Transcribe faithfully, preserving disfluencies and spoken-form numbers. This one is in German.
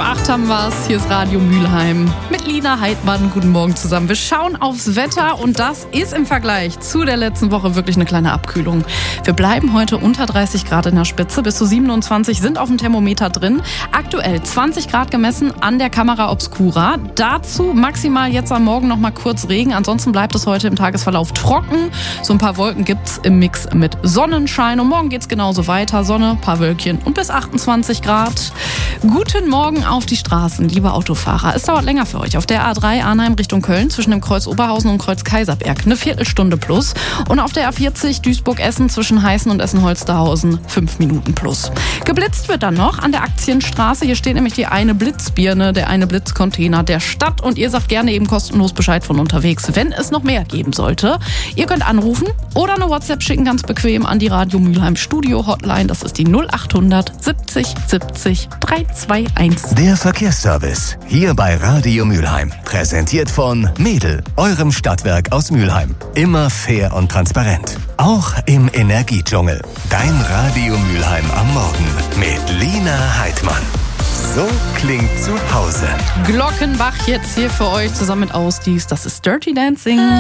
acht haben wir's. Hier ist Radio Mülheim mit Lina Heidmann. Guten Morgen zusammen. Wir schauen aufs Wetter und das ist im Vergleich zu der letzten Woche wirklich eine kleine Abkühlung. Wir bleiben heute unter dreißig Grad in der Spitze. Bis zu siebenundzwanzig sind auf dem Thermometer drin. Aktuell zwanzig Grad gemessen an der Camera Obscura. Dazu maximal jetzt am Morgen noch mal kurz Regen. Ansonsten bleibt es heute im Tagesverlauf trocken. So ein paar Wolken gibt's im Mix mit Sonnenschein. Und morgen geht's genauso weiter. Sonne, paar Wölkchen und bis achtundzwanzig Grad. Guten Morgen auf die Straßen, liebe Autofahrer. Es dauert länger für euch. Auf der A drei Arnheim Richtung Köln zwischen dem Kreuz Oberhausen und Kreuz Kaiserberg eine Viertelstunde plus. Und auf der A vierzig Duisburg-Essen zwischen Heißen und Essen-Holsterhausen fünf Minuten plus. Geblitzt wird dann noch an der Aktienstraße. Hier steht nämlich die eine Blitzbirne, der eine Blitzcontainer der Stadt. Und ihr sagt gerne eben kostenlos Bescheid von unterwegs, wenn es noch mehr geben sollte. Ihr könnt anrufen oder eine WhatsApp schicken, ganz bequem an die Radio Mülheim Studio Hotline. Das ist die null achthundert siebzig siebzig drei zwei eins. Der Verkehrsservice hier bei Radio Mülheim. Präsentiert von Mädel, eurem Stadtwerk aus Mülheim. Immer fair und transparent. Auch im Energiedschungel. Dein Radio Mülheim am Morgen mit Lina Heidmann. So klingt zu Hause. Glockenbach jetzt hier für euch zusammen mit Ausdies. Das ist Dirty Dancing.